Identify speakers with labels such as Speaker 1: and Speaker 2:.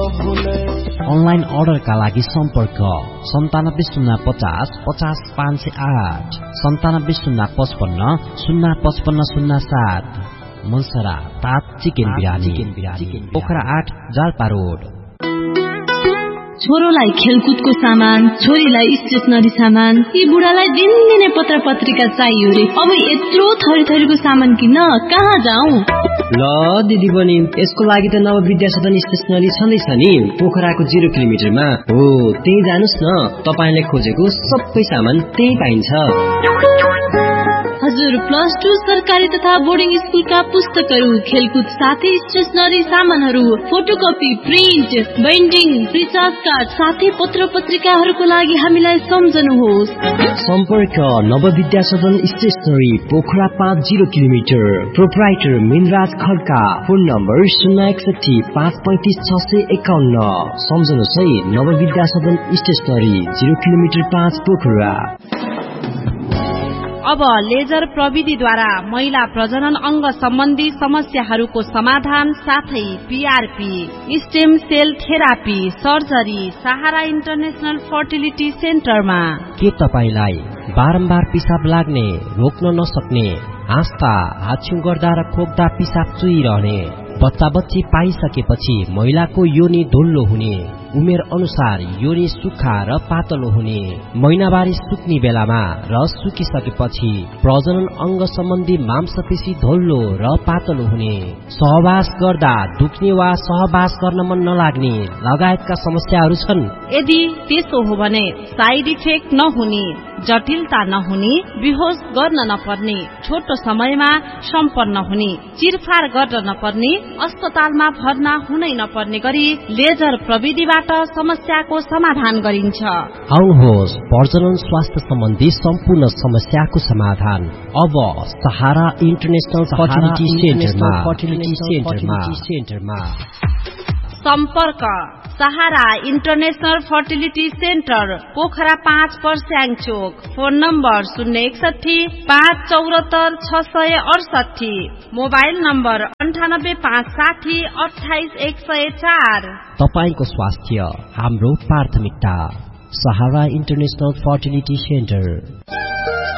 Speaker 1: Online अर्डरका लागि सम्पर्क 975050 50508 975055 मनसरा तात चिकन बिरानी पोखरा 8 जाल्पा रोड।
Speaker 2: छोरोलाई खेलकुदको सामान, छोरीलाई स्टेशनरी सामान, यी बुढालाई दिनदिनै पत्र पत्रिका चाहियो रे। अब यत्रो थरी थरीको सामान किन्न कहाँ जाउँ?
Speaker 3: ल दिदी बहिनी, यसको लागि त नवविद्या सदन स्टेशनरी छँदैछ नि, पोखराको 0 किलोमिटरमा हो। त्यही जानुस् न, तपाईले खोजेको सबै सामान त्यही पाइन्छ।
Speaker 2: हजुर, +2 सरकारी तथा बोर्डिङ स्कुलका पुस्तकहरू, खेलकुद साथै स्टेशनरी सामानहरू, photocopy, print, binding, recharge card साथै पत्र पत्रिकाहरूको लागि हामीलाई सम्झनुहोस्।
Speaker 3: सम्पर्क नवविद्या सदन stationery Pokhara 5 0 kilometre. Proprietor Minraj Khadka. Phone number 061 535 651। सम्झनुहोस् है, नवविद्या सदन स्टेशनरी 0 किलोमिटर 5 पोखरा।
Speaker 4: अब लेजर प्रविधिद्वारा महिला प्रजनन अंग सम्बन्धी समस्याहरूको समाधान साथै PRP, stem sale therapy, surgery सहारा इन्टरनेशनल फर्टिलिटी सेन्टरमा।
Speaker 1: के तपाईलाई बारम्बार पिसाब लाग्ने, रोक्न नसक्ने, हाँस्दा, हाछ्यु गर्दा र खोक्दा पिसाब चुइरहने, बच्चा बच्ची पाइसकेपछि महिलाको योनि धुल्लो हुने, उमेर अनुसार योनि सुक्खा र पातलो हुने, महिनावारी सुक्ने बेलामा र सुकिसकेपछि प्रजनन अंग सम्बन्धी मांसपेशी धुल्लो र पातलो हुने, सहवास गर्दा दुख्ने वा सहवास गर्न मन नलाग्ने लगायतका समस्याहरू छन्।
Speaker 4: यदि त्यसो हो भने साइड इफेक्ट नहुने, जटिलता नहुने, बेहोस गर्न नपर्ने, छोटो समयमा सम्पन्न हुने, चिरफार गर्न नपर्ने, अस्पतालमा भर्ना हुनै नपर्ने गरी लेजर प्रविधिबाट समस्याको समाधान गरिन्छ।
Speaker 1: आउनुहोस्, प्रजनन स्वास्थ्य सम्बन्धी सम्पूर्ण समस्याको समाधान अब सहारा इन्टरनेशनल फर्टिलिटी सेन्टरमा।
Speaker 4: सम्पर्क सहारा इन्टरनेशनल फर्टिलिटी सेन्टर पोखरा 5 पर्स्याङ चोक। Phone number 061 574 668। Mobile number 98 560 28 104।
Speaker 1: तपाईको स्वास्थ्य हाम्रो प्राथमिकता। सहारा इन्टरनेशनल फर्टिलिटी सेन्टर।